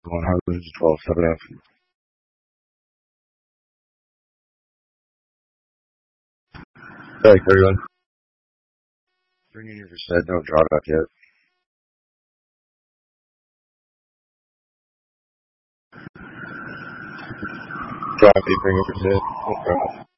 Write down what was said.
112, 7F. Hey, everyone. Bringing you for said, no drawback yet. Drop, bring over said, no drawback.